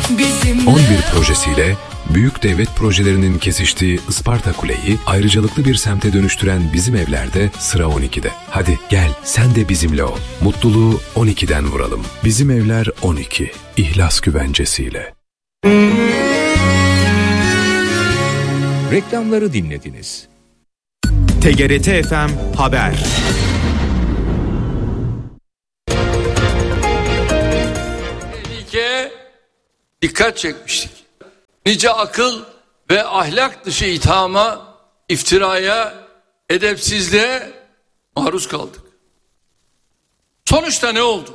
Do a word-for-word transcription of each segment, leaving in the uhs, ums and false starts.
on bir projesiyle büyük devlet projelerinin kesiştiği Isparta Kule'yi ayrıcalıklı bir semte dönüştüren Bizim Evler'de sıra on ikide. Hadi gel sen de bizimle ol. Mutluluğu on ikiden vuralım. Bizim Evler on iki. İhlas güvencesiyle. Reklamları dinlediniz. T G R T F M Haber. Tehlike dikkat çekmiştik. Nice akıl ve ahlak dışı ithama, iftiraya, edepsizliğe maruz kaldık. Sonuçta ne oldu?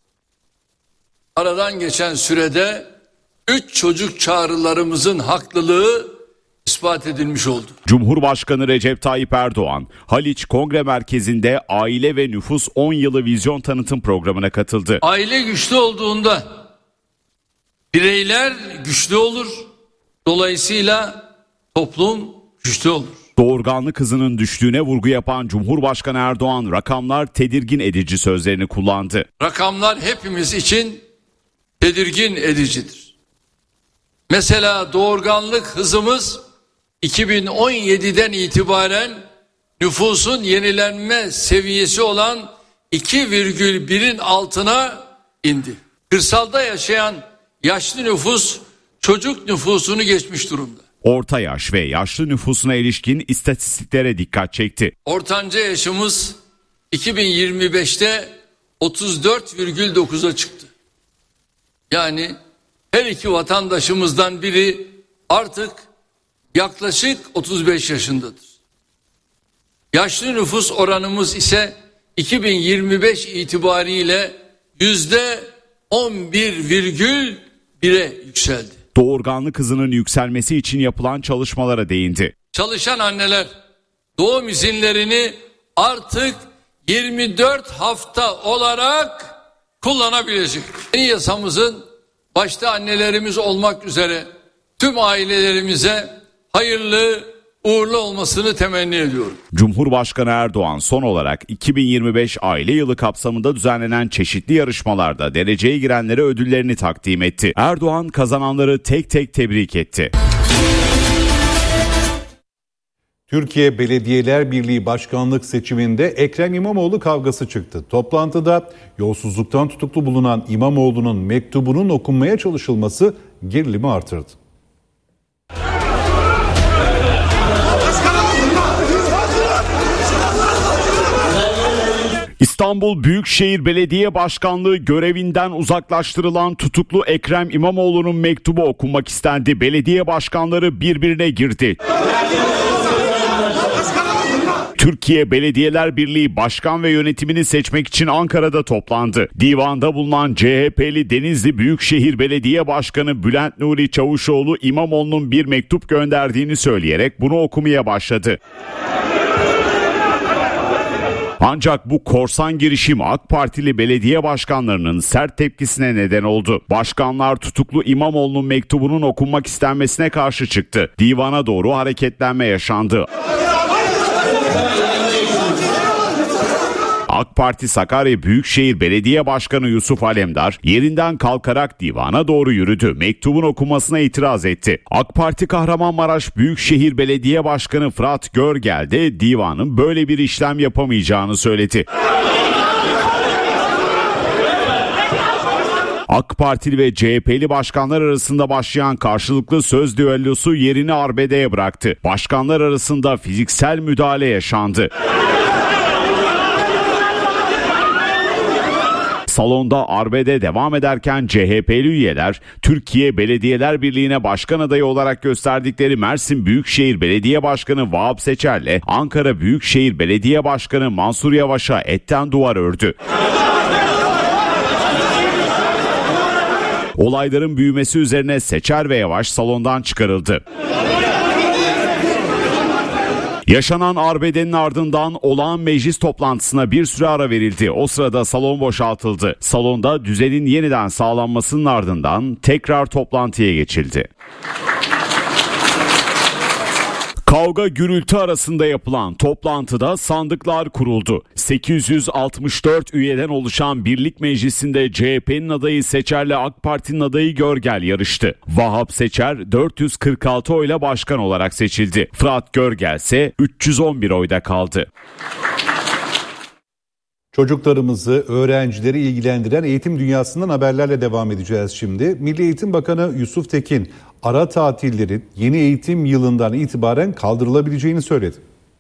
Aradan geçen sürede üç çocuk çağrılarımızın haklılığı ispat edilmiş oldu. Cumhurbaşkanı Recep Tayyip Erdoğan, Haliç Kongre Merkezi'nde Aile ve Nüfus on yılı vizyon tanıtım programına katıldı. Aile güçlü olduğunda bireyler güçlü olur. Dolayısıyla toplum güçlü olur. Doğurganlık hızının düştüğüne vurgu yapan Cumhurbaşkanı Erdoğan, rakamlar tedirgin edici sözlerini kullandı. Rakamlar hepimiz için tedirgin edicidir. Mesela doğurganlık hızımız iki bin on yediden itibaren nüfusun yenilenme seviyesi olan iki virgül birin altına indi. Kırsalda yaşayan yaşlı nüfus çocuk nüfusunu geçmiş durumda. Orta yaş ve yaşlı nüfusuna ilişkin istatistiklere dikkat çekti. Ortanca yaşımız iki bin yirmi beşte otuz dört virgül dokuza çıktı. Yani her iki vatandaşımızdan biri artık yaklaşık otuz beş yaşındadır. Yaşlı nüfus oranımız ise iki bin yirmi beş itibariyle yüzde on bir virgül bire yükseldi. Doğurganlık hızının yükselmesi için yapılan çalışmalara değindi. Çalışan anneler doğum izinlerini artık yirmi dört hafta olarak kullanabilecek. Yeni yasamızın başta annelerimiz olmak üzere tüm ailelerimize hayırlı, uğurlu olmasını temenni ediyorum. Cumhurbaşkanı Erdoğan son olarak iki bin yirmi beş aile yılı kapsamında düzenlenen çeşitli yarışmalarda dereceye girenlere ödüllerini takdim etti. Erdoğan kazananları tek tek tebrik etti. Türkiye Belediyeler Birliği Başkanlık seçiminde Ekrem İmamoğlu kavgası çıktı. Toplantıda yolsuzluktan tutuklu bulunan İmamoğlu'nun mektubunun okunmaya çalışılması gerilimi artırdı. İstanbul Büyükşehir Belediye Başkanlığı görevinden uzaklaştırılan tutuklu Ekrem İmamoğlu'nun mektubu okunmak istendi. Belediye başkanları birbirine girdi. Türkiye Belediyeler Birliği Başkan ve yönetimini seçmek için Ankara'da toplandı. Divanda bulunan C H P'li Denizli Büyükşehir Belediye Başkanı Bülent Nuri Çavuşoğlu İmamoğlu'nun bir mektup gönderdiğini söyleyerek bunu okumaya başladı. Ancak bu korsan girişim AK Partili belediye başkanlarının sert tepkisine neden oldu. Başkanlar tutuklu İmamoğlu'nun mektubunun okunmak istenmesine karşı çıktı. Divana doğru hareketlenme yaşandı. AK Parti Sakarya Büyükşehir Belediye Başkanı Yusuf Alemdar yerinden kalkarak divana doğru yürüdü. Mektubun okunmasına itiraz etti. AK Parti Kahramanmaraş Büyükşehir Belediye Başkanı Fırat Görgel de divanın böyle bir işlem yapamayacağını söyledi. AK Partili ve C H P'li başkanlar arasında başlayan karşılıklı söz düellosu yerini arbedeye bıraktı. Başkanlar arasında fiziksel müdahale yaşandı. Salonda arbede devam ederken C H P'li üyeler Türkiye Belediyeler Birliği'ne başkan adayı olarak gösterdikleri Mersin Büyükşehir Belediye Başkanı Vahap Seçer'le Ankara Büyükşehir Belediye Başkanı Mansur Yavaş'a etten duvar ördü. Olayların büyümesi üzerine Seçer ve Yavaş salondan çıkarıldı. Yaşanan arbedenin ardından olağan meclis toplantısına bir süre ara verildi. O sırada salon boşaltıldı. Salonda düzenin yeniden sağlanmasının ardından tekrar toplantıya geçildi. Kavga gürültü arasında yapılan toplantıda sandıklar kuruldu. sekiz yüz altmış dört üyeden oluşan Birlik Meclisi'nde C H P'nin adayı Seçer'le AK Parti'nin adayı Görgel yarıştı. Vahap Seçer dört yüz kırk altı oyla başkan olarak seçildi. Fırat Görgel ise üç yüz on bir oyda kaldı. Çocuklarımızı, öğrencileri ilgilendiren eğitim dünyasından haberlerle devam edeceğiz şimdi. Milli Eğitim Bakanı Yusuf Tekin, ara tatillerin yeni eğitim yılından itibaren kaldırılabileceğini söyledi.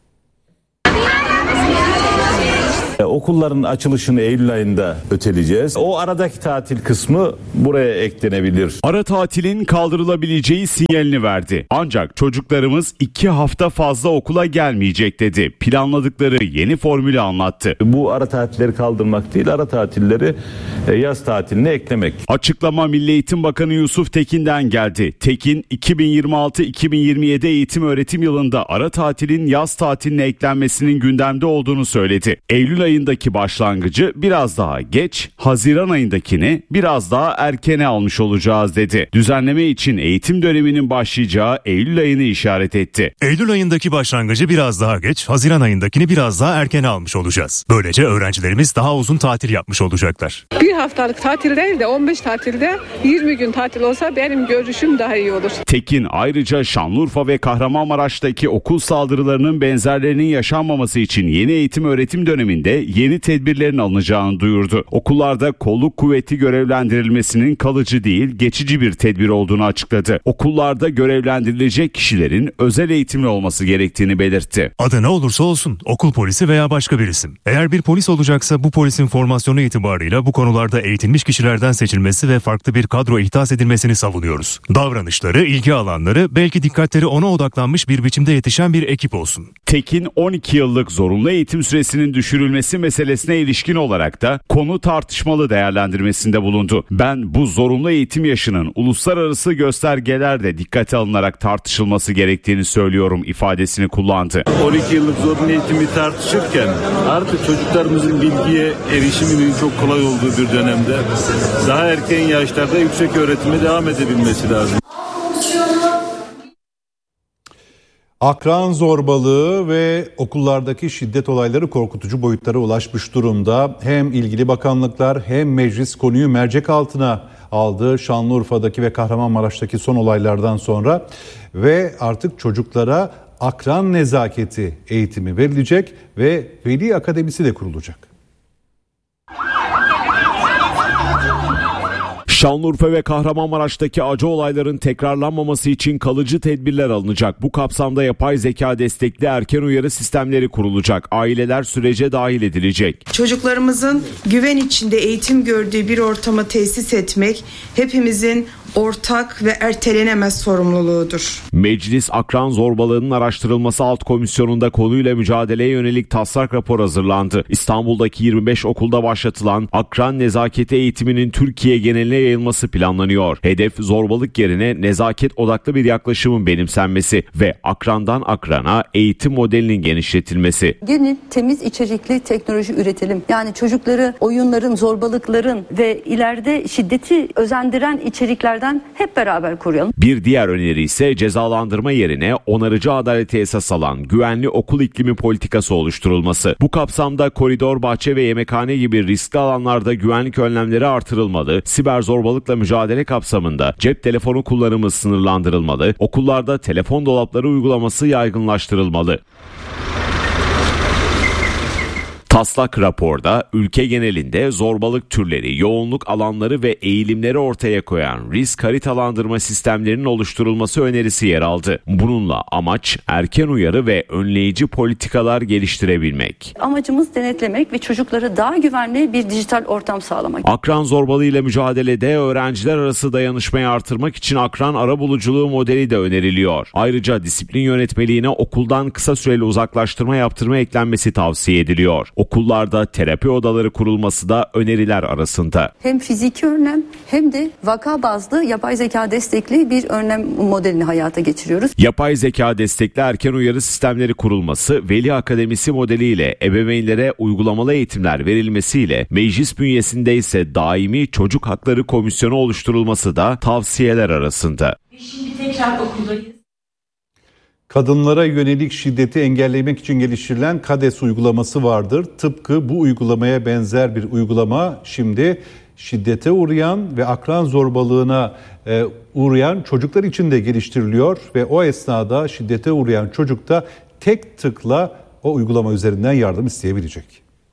Okulların açılışını Eylül ayında öteleyeceğiz. O aradaki tatil kısmı buraya eklenebilir. Ara tatilin kaldırılabileceği sinyalini verdi. Ancak çocuklarımız iki hafta fazla okula gelmeyecek dedi. Planladıkları yeni formülü anlattı. Bu ara tatilleri kaldırmak değil, ara tatilleri yaz tatiline eklemek. Açıklama Milli Eğitim Bakanı Yusuf Tekin'den geldi. Tekin, iki bin yirmi altı iki bin yirmi yedi eğitim öğretim yılında ara tatilin yaz tatiline eklenmesinin gündemde olduğunu söyledi. Eylül ayındaki başlangıcı biraz daha geç, Haziran ayındakini biraz daha erkene almış olacağız dedi. Düzenleme için eğitim döneminin başlayacağı Eylül ayını işaret etti. Eylül ayındaki başlangıcı biraz daha geç, Haziran ayındakini biraz daha erkene almış olacağız. Böylece öğrencilerimiz daha uzun tatil yapmış olacaklar. Bir haftalık tatil değil de on beş tatilde yirmi gün tatil olsa benim görüşüm daha iyi olur. Tekin ayrıca Şanlıurfa ve Kahramanmaraş'taki okul saldırılarının benzerlerinin yaşanmaması için yeni eğitim öğretim döneminde yeni tedbirlerin alınacağını duyurdu. Okullarda kolluk kuvveti görevlendirilmesinin kalıcı değil, geçici bir tedbir olduğunu açıkladı. Okullarda görevlendirilecek kişilerin özel eğitimli olması gerektiğini belirtti. Adı ne olursa olsun, okul polisi veya başka bir isim. Eğer bir polis olacaksa bu polisin formasyonu itibarıyla bu konularda eğitilmiş kişilerden seçilmesi ve farklı bir kadro ihdas edilmesini savunuyoruz. Davranışları, ilgi alanları, belki dikkatleri ona odaklanmış bir biçimde yetişen bir ekip olsun. Tekin on iki yıllık zorunlu eğitim süresinin düşürülmesi meselesine ilişkin olarak da konu tartışmalı değerlendirmesinde bulundu. Ben bu zorunlu eğitim yaşının uluslararası göstergelerde dikkate alınarak tartışılması gerektiğini söylüyorum ifadesini kullandı. on iki yıllık zorunlu eğitimi tartışırken artık çocuklarımızın bilgiye erişiminin çok kolay olduğu bir dönemde daha erken yaşlarda yüksek öğretime devam edebilmesi lazım. Akran zorbalığı ve okullardaki şiddet olayları korkutucu boyutlara ulaşmış durumda. Hem ilgili bakanlıklar hem meclis konuyu mercek altına aldı. Şanlıurfa'daki ve Kahramanmaraş'taki son olaylardan sonra ve artık çocuklara akran nezaketi eğitimi verilecek ve veli akademisi de kurulacak. Şanlıurfa ve Kahramanmaraş'taki acı olayların tekrarlanmaması için kalıcı tedbirler alınacak. Bu kapsamda yapay zeka destekli erken uyarı sistemleri kurulacak. Aileler sürece dahil edilecek. Çocuklarımızın güven içinde eğitim gördüğü bir ortamı tesis etmek hepimizin ortak ve ertelenemez sorumluluğudur. Meclis akran zorbalığının araştırılması alt komisyonunda konuyla mücadeleye yönelik taslak rapor hazırlandı. İstanbul'daki yirmi beş okulda başlatılan akran nezaketi eğitiminin Türkiye geneline yayılması planlanıyor. Hedef zorbalık yerine nezaket odaklı bir yaklaşımın benimsenmesi ve akrandan akrana eğitim modelinin genişletilmesi. Gelin temiz içerikli teknoloji üretelim. Yani çocukları oyunların, zorbalıkların ve ileride şiddeti özendiren içerikler hep beraber koruyalım. Bir diğer öneri ise cezalandırma yerine onarıcı adaleti esas alan güvenli okul iklimi politikası oluşturulması. Bu kapsamda koridor, bahçe ve yemekhane gibi riskli alanlarda güvenlik önlemleri artırılmalı, siber zorbalıkla mücadele kapsamında cep telefonu kullanımı sınırlandırılmalı, okullarda telefon dolapları uygulaması yaygınlaştırılmalı. Taslak raporda ülke genelinde zorbalık türleri, yoğunluk alanları ve eğilimleri ortaya koyan risk haritalandırma sistemlerinin oluşturulması önerisi yer aldı. Bununla amaç erken uyarı ve önleyici politikalar geliştirebilmek. Amacımız denetlemek ve çocuklara daha güvenli bir dijital ortam sağlamak. Akran zorbalığıyla mücadelede öğrenciler arası dayanışmayı artırmak için akran arabuluculuğu modeli de öneriliyor. Ayrıca disiplin yönetmeliğine okuldan kısa süreli uzaklaştırma yaptırma eklenmesi tavsiye ediliyor. Okullarda terapi odaları kurulması da öneriler arasında. Hem fiziki önlem hem de vaka bazlı yapay zeka destekli bir önlem modelini hayata geçiriyoruz. Yapay zeka destekli erken uyarı sistemleri kurulması, veli akademisi modeliyle ebeveynlere uygulamalı eğitimler verilmesiyle meclis bünyesinde ise daimi çocuk hakları komisyonu oluşturulması da tavsiyeler arasında. Şimdi tekrar okuldayız. Kadınlara yönelik şiddeti engellemek için geliştirilen KADES uygulaması vardır. Tıpkı bu uygulamaya benzer bir uygulama şimdi şiddete uğrayan ve akran zorbalığına e, uğrayan çocuklar için de geliştiriliyor ve o esnada şiddete uğrayan çocuk da tek tıkla o uygulama üzerinden yardım isteyebilecek.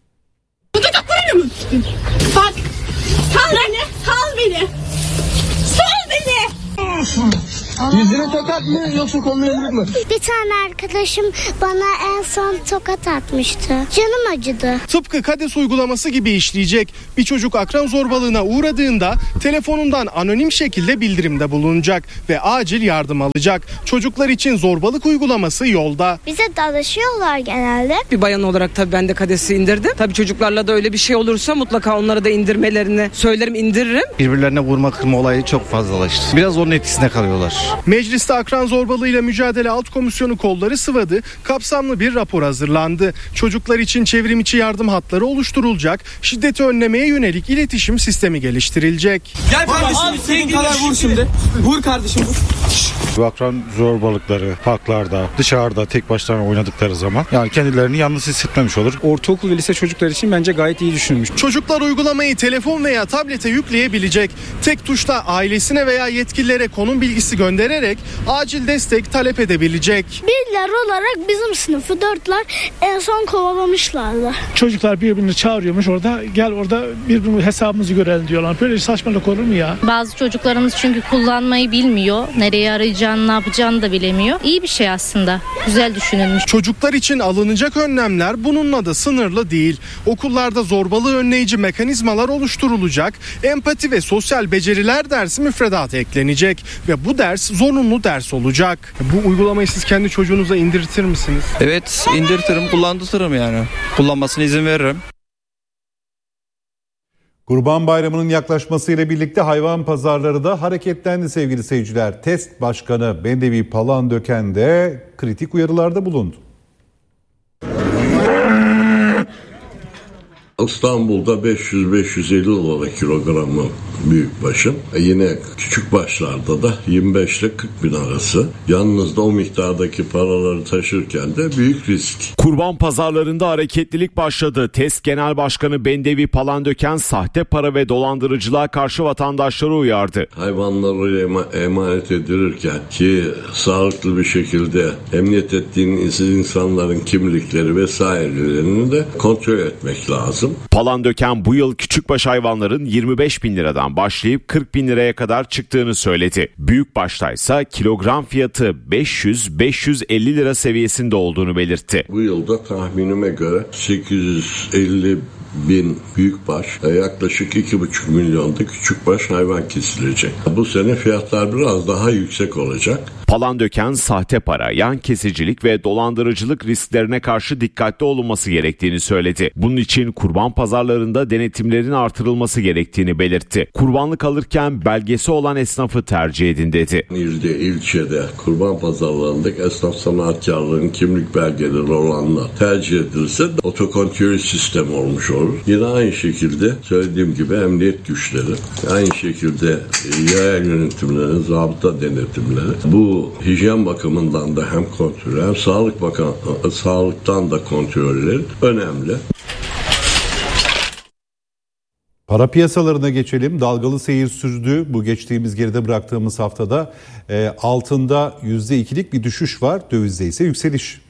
Bak, sal beni, sal beni, sal beni. Yüzüne tokat mı yoksa koluna yumruk mu? Bir tane arkadaşım bana en son tokat atmıştı. Canım acıdı. Tıpkı KADES uygulaması gibi işleyecek. Bir çocuk akran zorbalığına uğradığında telefonundan anonim şekilde bildirimde bulunacak ve acil yardım alacak. Çocuklar için zorbalık uygulaması yolda. Bize danışıyorlar genelde. Bir bayan olarak tabii ben de KADES'i indirdim. Tabii çocuklarla da öyle bir şey olursa mutlaka onları da indirmelerini söylerim, indiririm. Birbirlerine vurma kırma olayı çok fazlalaştı. Biraz onun etkisine kalıyorlar. Mecliste akran zorbalığıyla mücadele alt komisyonu kolları sıvadı, kapsamlı bir rapor hazırlandı. Çocuklar için çevrim içi yardım hatları oluşturulacak, şiddeti önlemeye yönelik iletişim sistemi geliştirilecek. Gel kardeşim, senin kadar vur şimdi. Vur kardeşim vur. Bu akran zorbalıkları parklarda, dışarıda tek başlarına oynadıkları zaman yani kendilerini yalnız hissetmemiş olur. Ortaokul ve lise çocuklar için bence gayet iyi düşünülmüş. Çocuklar uygulamayı telefon veya tablete yükleyebilecek. Tek tuşla ailesine veya yetkililere konum bilgisi göndererek acil destek talep edebilecek. Birler olarak bizim sınıfı dörtler en son kovalamışlardı. Çocuklar birbirini çağırıyormuş orada, gel orada birbirimiz hesabımızı görelim diyorlar. Böyle saçmalık olur mu ya? Bazı çocuklarımız çünkü kullanmayı bilmiyor. Nereye arayacağını, ne yapacağını da bilemiyor. İyi bir şey aslında. Güzel düşünülmüş. Çocuklar için alınacak önlemler bununla da sınırlı değil. Okullarda zorbalığı önleyici mekanizmalar oluşturulacak. Empati ve sosyal beceriler dersi müfredata eklenecek ve bu ders zorunlu ders olacak. Bu uygulamayı siz kendi çocuğunuza indirtir misiniz? Evet, indirtirim, kullandırırım yani. Kullanmasına izin veririm. Kurban Bayramı'nın yaklaşmasıyla birlikte hayvan pazarları da hareketlendi sevgili seyirciler. TESK Başkanı Bendevi Palandöken de kritik uyarılarda bulundu. İstanbul'da beş yüz beş yüz elli dolar kilogramı büyükbaşın. E yine küçük başlarda da yirmi beş ile kırk bin arası. Yalnız da o miktardaki paraları taşırken de büyük risk. Kurban pazarlarında hareketlilik başladı. TESK Genel Başkanı Bendevi Palandöken sahte para ve dolandırıcılığa karşı vatandaşları uyardı. Hayvanları emanet edilirken ki sağlıklı bir şekilde emniyet ettiğiniz insanların kimlikleri vesairelerini de kontrol etmek lazım. Palandöken bu yıl küçükbaş hayvanların yirmi beş bin liradan başlayıp kırk bin liraya kadar çıktığını söyledi. Büyükbaştaysa kilogram fiyatı beş yüz beş yüz elli lira seviyesinde olduğunu belirtti. Bu yılda tahminime göre sekiz yüz elli bin büyükbaş, yaklaşık iki buçuk milyonda küçükbaş hayvan kesilecek. Bu sene fiyatlar biraz daha yüksek olacak. Palandöken sahte para, yan kesicilik ve dolandırıcılık risklerine karşı dikkatli olunması gerektiğini söyledi. Bunun için kurban pazarlarında denetimlerin artırılması gerektiğini belirtti. Kurbanlık alırken belgesi olan esnafı tercih edin dedi. İlde, ilçede, kurban pazarlarındaki esnaf sanatkarların kimlik belgeleri olanlar tercih edilse otokontrol sistemi olmuş olur. Yine aynı şekilde söylediğim gibi emniyet güçleri, aynı şekilde yaya yönetimleri, zabıta denetimleri bu hijyen bakımından da hem kontrol hem sağlık bakan sağlıktan da kontrolleri önemli. Para piyasalarına geçelim. Dalgalı seyir sürdü. Bu geçtiğimiz geride bıraktığımız haftada e, altında yüzde ikilik bir düşüş var. Dövizde ise yükseliş.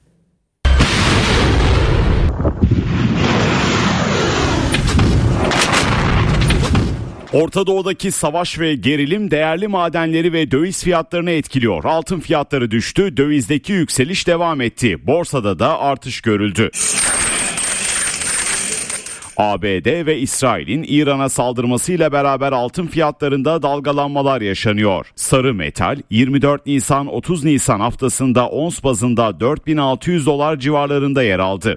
Orta Doğu'daki savaş ve gerilim değerli madenleri ve döviz fiyatlarını etkiliyor. Altın fiyatları düştü, dövizdeki yükseliş devam etti. Borsada da artış görüldü. A B D ve İsrail'in İran'a saldırmasıyla beraber altın fiyatlarında dalgalanmalar yaşanıyor. Sarı metal yirmi dört Nisan otuz Nisan haftasında ons bazında dört bin altı yüz dolar civarlarında yer aldı.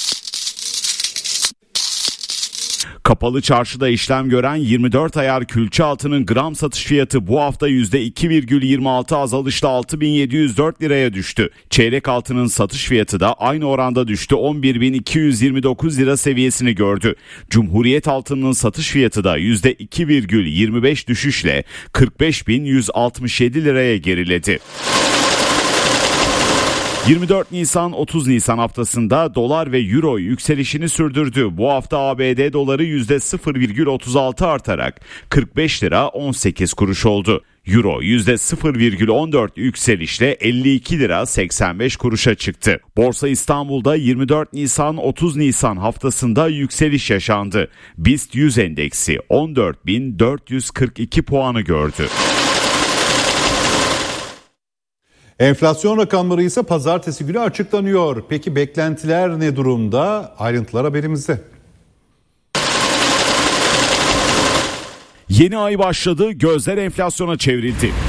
Kapalı çarşıda işlem gören yirmi dört ayar külçe altının gram satış fiyatı bu hafta yüzde iki virgül yirmi altı azalışla altı bin yedi yüz dört liraya düştü. Çeyrek altının satış fiyatı da aynı oranda düştü, on bir bin iki yüz yirmi dokuz lira seviyesini gördü. Cumhuriyet altınının satış fiyatı da yüzde iki virgül yirmi beş düşüşle kırk beş bin yüz altmış yedi liraya geriledi. yirmi dört Nisan otuz Nisan haftasında dolar ve euro yükselişini sürdürdü. Bu hafta A B D doları yüzde sıfır virgül otuz altı artarak kırk beş lira on sekiz kuruş oldu. Euro yüzde sıfır virgül on dört yükselişle elli iki lira seksen beş kuruşa çıktı. Borsa İstanbul'da yirmi dört Nisan otuz Nisan haftasında yükseliş yaşandı. BIST yüz endeksi on dört bin dört yüz kırk iki puanı gördü. Enflasyon rakamları ise pazartesi günü açıklanıyor. Peki beklentiler ne durumda? Ayrıntılar haberimizde. Yeni ay başladı, gözler enflasyona çevrildi.